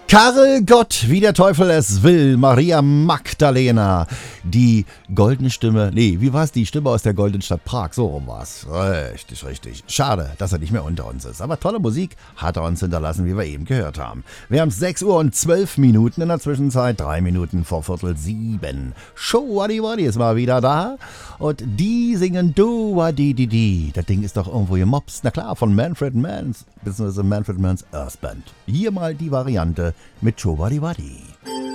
Karel Gott, wie der Teufel es will, Maria Magdalena, die goldene Stimme, wie war's, die Stimme aus der goldenen Stadt Prag, so rum war's. Richtig. Schade, dass er nicht mehr unter uns ist, aber tolle Musik hat er uns hinterlassen, wie wir eben gehört haben. Wir haben 6 Uhr und 12 Minuten, in der Zwischenzeit 3 Minuten vor 6:15. Show Waddy Waddy ist mal wieder da und die singen Do Waddy Di Di. Das Ding ist doch irgendwo gemobst, na klar, von Manfred Manns, bzw. Manfred Manns Earth Band. Hier mal die Variante mit Show Waddy Waddy.